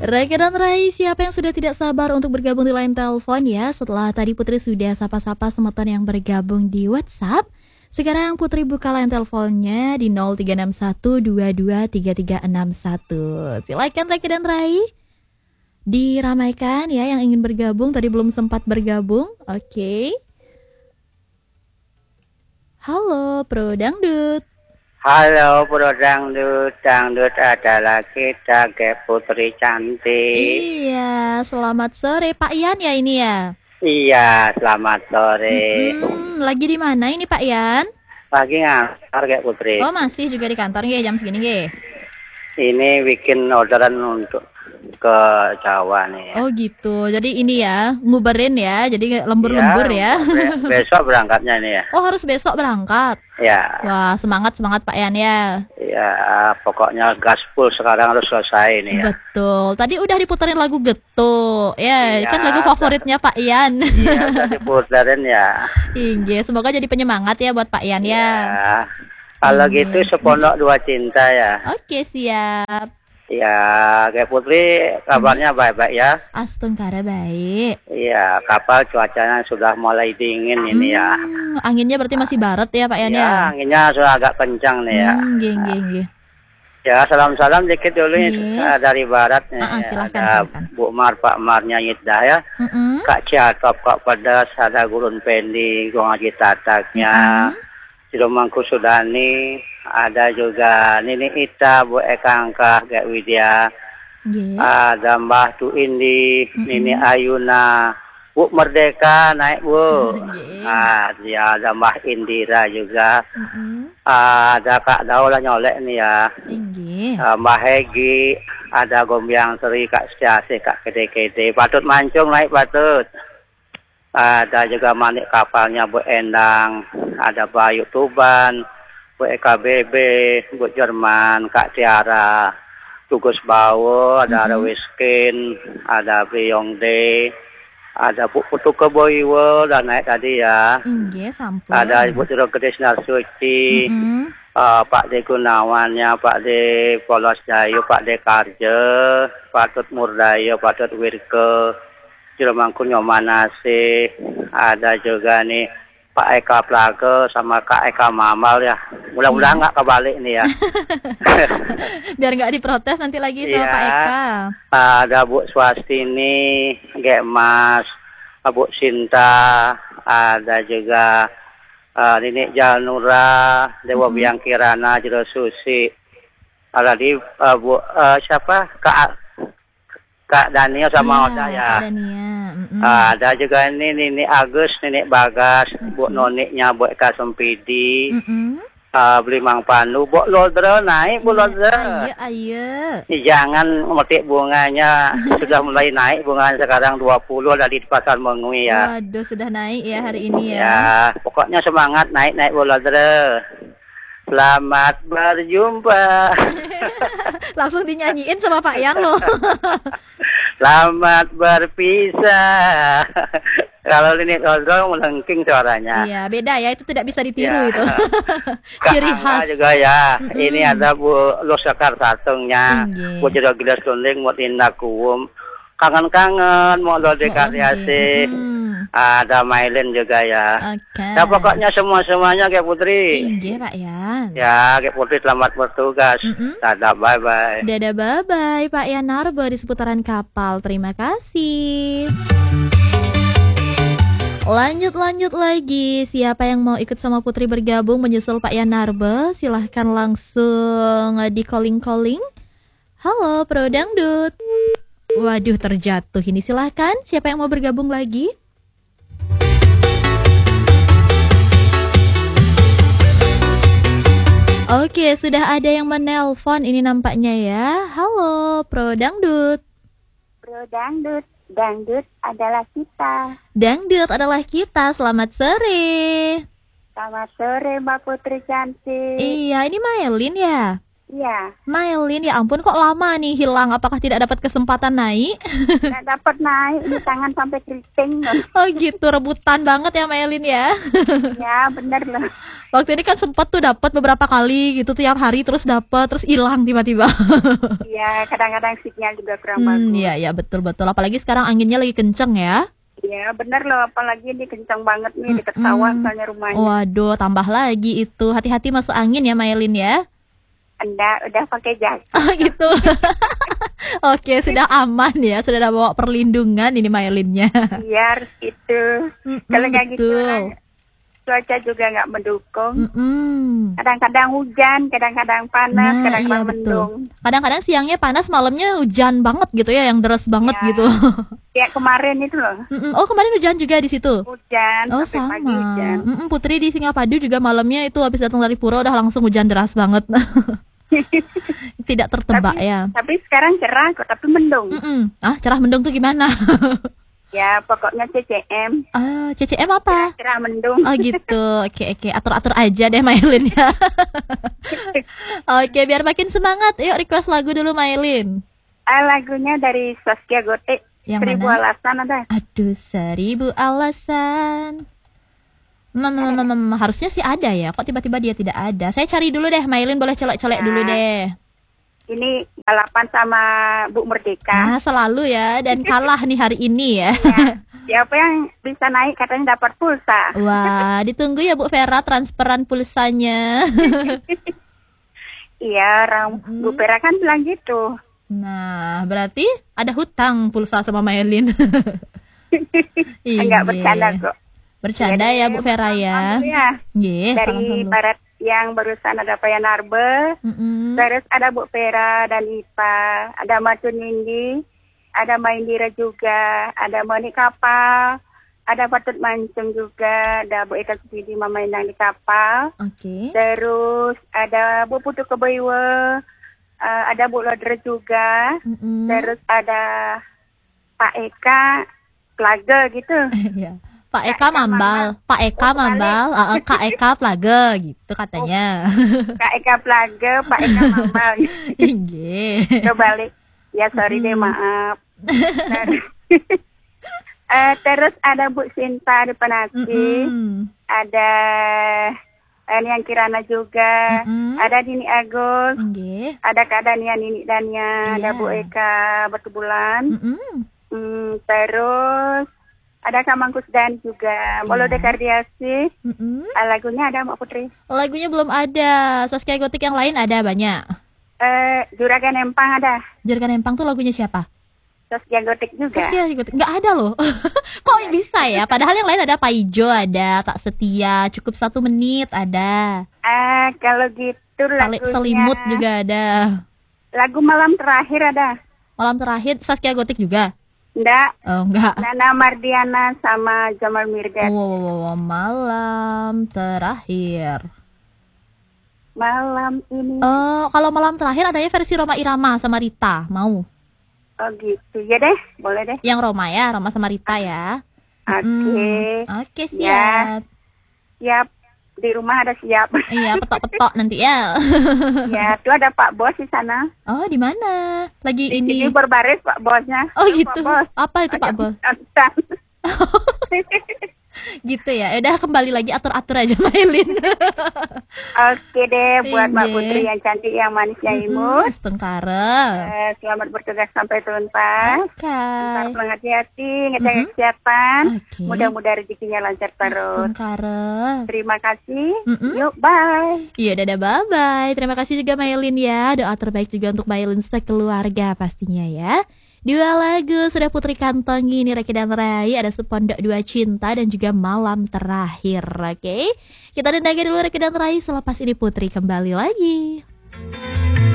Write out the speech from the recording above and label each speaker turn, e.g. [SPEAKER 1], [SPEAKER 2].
[SPEAKER 1] Raka dan Rai, siapa yang sudah tidak sabar untuk bergabung di line telepon ya? Setelah tadi Putri sudah sapa-sapa semeton yang bergabung di WhatsApp. Sekarang Putri buka line teleponnya di 0361223361. Silakan Raka dan Rai. Diramaikan ya yang ingin bergabung, tadi belum sempat bergabung. Oke. Halo Pro Dangdut.
[SPEAKER 2] Halo Bro Dangdut, Dangdut adalah kita Gek Putri cantik.
[SPEAKER 1] Iya, selamat sore Pak Ian ya ini ya.
[SPEAKER 2] Iya, selamat sore.
[SPEAKER 1] Lagi di mana ini Pak Ian?
[SPEAKER 2] Lagi ngantar Gek Putri.
[SPEAKER 1] Oh masih juga di kantor ya jam segini ya?
[SPEAKER 2] Ini bikin orderan untuk ke Jawa nih.
[SPEAKER 1] Oh gitu, jadi ini ya nguberin ya, jadi lembur-lembur ya.
[SPEAKER 2] Besok berangkatnya nih ya.
[SPEAKER 1] Oh harus besok berangkat.
[SPEAKER 2] Ya.
[SPEAKER 1] Wah semangat pak Ian ya.
[SPEAKER 2] Ya pokoknya gaspol sekarang harus selesai nih ya.
[SPEAKER 1] Betul, tadi udah diputerin lagu Geto ya, kan lagu favoritnya Pak Ian.
[SPEAKER 2] Iya udah diputerin ya.
[SPEAKER 1] Iya, semoga jadi penyemangat ya buat Pak Ian ya.
[SPEAKER 2] Kalau gitu sepondok dua cinta ya.
[SPEAKER 1] Oke siap.
[SPEAKER 2] Ya, Gek Putri kabarnya baik-baik ya.
[SPEAKER 1] Astungkara baik.
[SPEAKER 2] Iya, kapal cuacanya sudah mulai dingin ini ya.
[SPEAKER 1] Anginnya berarti masih barat ya Pak Ian ya?
[SPEAKER 2] Anginnya sudah agak kencang nih ya.
[SPEAKER 1] Geng.
[SPEAKER 2] Ya, salam-salam dikit dulu dari barat nih.
[SPEAKER 1] Silakan.
[SPEAKER 2] Bu Mar, Pak Marnya Yiddah ya. Kak Ciatop, Kak Pedas, ada Gurun Pendi, Gong Haji Tataknya. Silomangku Sudani, ada juga Nini Ita, Bu Eka Angkah, Gek Widya, ada Mbah Tu Indi, Nini Ayuna, Bu Merdeka naik Bu, ada Mbah Indira juga, ada Kak Daula nyolek nih ya, Mbah Hegi, ada Gombyang Seri, Kak Setiasih, Kak Kede-Kede, Patut Mancung naik Patut. Ada juga Manik kapalnya Bu Endang, ada Bayu Tuban, Bu EKBB, Bu Jerman, Kak Tiara, Tugus Bawo, ada Rewiskin, ada Beyongde, ada Bu Putu Keboiwo, dan naik tadi ya. Ada Ibu Tiro Gede Sinar Suci, Pak De Gunawannya, Pak De Polos Dayu, Pak De Karje, Pak Tut Murdayo, Pak Tut Wirke, Cilomangku Nyomanase, ada juga nih Pak Eka Plage sama Kak Eka Mamal ya. Mudah-mudahan nggak kebalik nih ya.
[SPEAKER 1] Biar nggak diprotes nanti lagi sama Pak Eka.
[SPEAKER 2] Ada Bu Swastini, Gek Mas, Bu Sinta, ada juga Nini Jalnura, Dewa Biang Kirana, Jero Susi. Ada di Bu siapa? Kak Daniel sama Oda ya. Ada juga Nini Agus, Nini Bagas, Bu Noniknya, Bu Eka Sempidi, beli Mang Pandu, Bu Lodre naik, Bu Lodre.
[SPEAKER 1] Ayo.
[SPEAKER 2] Jangan metik bunganya, sudah mulai naik bunganya sekarang 20 ada di Pasar Mengui ya.
[SPEAKER 1] Waduh sudah naik ya hari ini ya.
[SPEAKER 2] Ya, pokoknya semangat naik Bu Lodre. Selamat berjumpa.
[SPEAKER 1] Langsung dinyanyiin sama Pak Ian loh.
[SPEAKER 2] Selamat berpisah. Kalau ini Rodro melengking suaranya.
[SPEAKER 1] Iya, beda ya, itu tidak bisa ditiru itu. Ciri khas
[SPEAKER 2] juga ya. Ini ada Bu Losekar Satungnya, Bu Jero Gilas Kuning, Bu Tindak Kuwum. Kangen-kangen, mau lo dekariasi. Ada Mailin juga ya. Ya pokoknya semuanya Gek Putri.
[SPEAKER 1] Iya Pak Ian.
[SPEAKER 2] Ya Gek Putri selamat bertugas. Dadah bye-bye.
[SPEAKER 1] Dadah bye-bye Pak Ian Narbe di seputaran kapal. Terima kasih. Lanjut lagi. Siapa yang mau ikut sama Putri bergabung menyusul Pak Ian Narbe? Silahkan langsung di calling. Halo Pro Dangdut. Waduh terjatuh ini, silahkan. Siapa yang mau bergabung lagi? Oke, sudah ada yang menelpon ini nampaknya ya. Halo, Pro Dangdut.
[SPEAKER 3] Pro Dangdut, Dangdut adalah kita.
[SPEAKER 1] Dangdut adalah kita, selamat sore.
[SPEAKER 3] Selamat sore Mbak Putri cantik.
[SPEAKER 1] Iya, ini Mailin ya?
[SPEAKER 3] Iya.
[SPEAKER 1] Mailin, ya ampun kok lama nih hilang. Apakah tidak dapat kesempatan naik?
[SPEAKER 3] Nggak dapat naik, di tangan sampai keriting.
[SPEAKER 1] Oh gitu, rebutan banget ya Mailin ya.
[SPEAKER 3] Ya, bener loh.
[SPEAKER 1] Waktu ini kan sempat tuh dapat beberapa kali gitu tiap hari terus dapat terus hilang tiba-tiba.
[SPEAKER 3] Iya, kadang-kadang sinyal juga kurang bagus.
[SPEAKER 1] Iya betul. Apalagi sekarang anginnya lagi kenceng ya.
[SPEAKER 3] Iya, bener loh. Apalagi ini kencang banget nih dekat sawah soalnya rumahnya.
[SPEAKER 1] Waduh, tambah lagi itu. Hati-hati masuk angin ya Mailin ya.
[SPEAKER 3] Udah pakai jas.
[SPEAKER 1] Oh gitu. Oke, sudah aman ya. Sudah ada bawa perlindungan ini Mailinnya.
[SPEAKER 3] Iya, harus itu. Kalau kayak gitu, cuaca juga nggak mendukung. Kadang-kadang hujan, kadang-kadang panas, kadang-kadang mendung.
[SPEAKER 1] Kadang-kadang siangnya panas, malamnya hujan banget gitu ya, yang deras banget gitu.
[SPEAKER 3] Kayak kemarin itu loh.
[SPEAKER 1] Oh, kemarin hujan juga di situ?
[SPEAKER 3] Hujan,
[SPEAKER 1] oh
[SPEAKER 3] sama.
[SPEAKER 1] Pagi
[SPEAKER 3] hujan.
[SPEAKER 1] Putri di Singapadu juga malamnya itu habis datang dari Pura udah langsung hujan deras banget. Tidak tertebak ya.
[SPEAKER 3] Tapi sekarang cerah kok, tapi mendung.
[SPEAKER 1] Cerah mendung tuh gimana?
[SPEAKER 3] Ya, pokoknya CCM.
[SPEAKER 1] CCM apa?
[SPEAKER 3] Cerah mendung.
[SPEAKER 1] Oh gitu. Oke. Atur-atur aja deh Mailin ya. Oke, biar makin semangat. Yuk request lagu dulu Mailin.
[SPEAKER 3] Lagunya dari Saskia Gotik.
[SPEAKER 1] Yang
[SPEAKER 3] 1000
[SPEAKER 1] mana?
[SPEAKER 3] alasan ada.
[SPEAKER 1] Aduh, 1000 alasan. Harusnya sih ada ya. Kok tiba-tiba dia tidak ada? Saya cari dulu deh, Mailin boleh colek-colek dulu deh.
[SPEAKER 3] Ini balapan sama Bu Merdeka.
[SPEAKER 1] Selalu ya. Dan kalah nih hari ini ya.
[SPEAKER 3] Siapa yang bisa naik katanya dapat pulsa.
[SPEAKER 1] Wah, ditunggu ya Bu Vera transferan pulsanya.
[SPEAKER 3] Iya, Bu Vera kan bilang gitu.
[SPEAKER 1] Nah, berarti ada hutang pulsa sama Mailin.
[SPEAKER 3] Enggak bercanda kok.
[SPEAKER 1] Bercanda ya Bu Vera ya.
[SPEAKER 3] Dari barat yang barusan ada Pak Yanarbe, terus ada Bu Vera dan Ipa, ada Matu Nindi, ada Maindira juga, ada Moni Kapal, ada Patut Mancung juga, ada Bu Eka Supidi Mama Endang di kapal. Terus ada Bu Putu Kebaiwe, ada Bu Lodre juga, terus ada Pak Eka Plage gitu.
[SPEAKER 1] Pak Eka Mambal, Kak Eka Plage gitu katanya.
[SPEAKER 3] Kak Eka Plage, Pak Eka Mambal. Kebalik. Ya sorry deh, maaf. Terus ada Bu Sinta di Penasi, ada yang Kirana juga, ada Dini Agus, ada Kak Dania Nini Dania, ada Bu Eka Batu Bulan, terus ada Kak Mangkus Dan juga, Bolo Dekardiasi. Lagunya ada Mbak Putri?
[SPEAKER 1] Lagunya belum ada. Saskia Gotik yang lain ada banyak.
[SPEAKER 3] Juragan Empang ada.
[SPEAKER 1] Juragan Empang tuh lagunya siapa?
[SPEAKER 3] Saskia Gotik juga.
[SPEAKER 1] Saskia Gotik nggak ada loh. Kok bisa ya? Padahal yang lain ada Paijo, ada Tak Setia, Cukup 1 menit ada.
[SPEAKER 3] Kalau gitu lagunya
[SPEAKER 1] Tali Selimut juga ada.
[SPEAKER 3] Lagu Malam Terakhir ada.
[SPEAKER 1] Malam Terakhir Saskia Gotik juga?
[SPEAKER 3] Enggak.
[SPEAKER 1] Oh, enggak.
[SPEAKER 3] Nana Mardiana sama Jamal Mirdad.
[SPEAKER 1] Malam Terakhir.
[SPEAKER 3] Malam ini.
[SPEAKER 1] Kalau Malam Terakhir adanya versi Roma Irama sama Rita, mau?
[SPEAKER 3] Oh gitu, ya deh, boleh deh.
[SPEAKER 1] Yang Roma ya, Roma sama Rita ya. Oke, siap.
[SPEAKER 3] Siap, di rumah ada siap.
[SPEAKER 1] Iya, petok-petok nanti ya.
[SPEAKER 3] Ya, tuh ada Pak Bos di sana.
[SPEAKER 1] Oh, di mana? Lagi
[SPEAKER 3] di
[SPEAKER 1] ini.
[SPEAKER 3] Ini berbaris Pak Bosnya.
[SPEAKER 1] Oh gitu.
[SPEAKER 3] Pak Bos.
[SPEAKER 1] Apa itu Pak Bos? Gitu ya. Udah kembali lagi atur-atur aja Mailin.
[SPEAKER 3] Oke deh, buat Mbak Putri yang cantik, yang manis, yang imut.
[SPEAKER 1] Tengkara.
[SPEAKER 3] Selamat bertugas sampai tuntas.
[SPEAKER 1] Okay.
[SPEAKER 3] Tetap hati-hati, ngejaga kesehatan. Mudah-mudahan rezekinya lancar terus.
[SPEAKER 1] Tengkara.
[SPEAKER 3] Terima kasih. Yuk, bye.
[SPEAKER 1] Iya, dadah, bye-bye. Terima kasih juga Mailin ya. Doa terbaik juga untuk Mailin sekeluarga pastinya ya. 2 lagu sudah Putri kantongi, ini Reki dan Rai, ada Sepondok 2 Cinta dan juga Malam Terakhir. Oke, kita dengarkan dulu Reki dan Rai, selepas ini Putri kembali lagi.